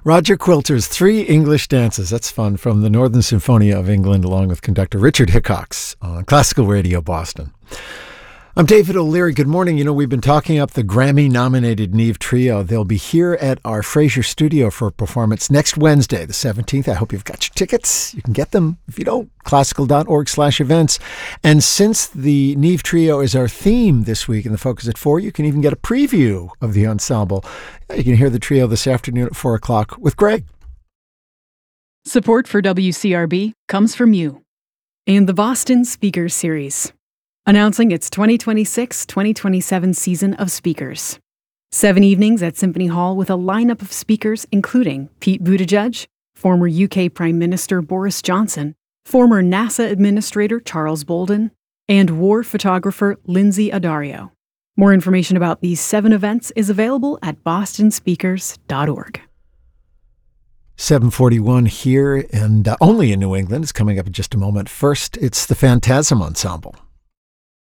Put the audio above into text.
Roger Quilter's Three English Dances. That's fun, from the Northern Symphonia of England, along with conductor Richard Hickox on Classical Radio Boston. I'm David O'Leary. Good morning. We've been talking up the Grammy-nominated Neve Trio. They'll be here at our Fraser studio for a performance next Wednesday, the 17th. I hope you've got your tickets. You can get them. If you don't, classical.org/events. And since the Neve Trio is our theme this week in the Focus at 4, you can even get a preview of the ensemble. You can hear the trio this afternoon at 4 o'clock with Greg. Support for WCRB comes from you and the Boston Speakers Series, announcing its 2026-2027 season of speakers. 7 evenings at Symphony Hall with a lineup of speakers including Pete Buttigieg, former UK Prime Minister Boris Johnson, former NASA Administrator Charles Bolden, and war photographer Lindsay Addario. More information about these 7 events is available at bostonspeakers.org. 7:41 here, and only in New England. It's coming up in just a moment. First, it's the Phantasm Ensemble.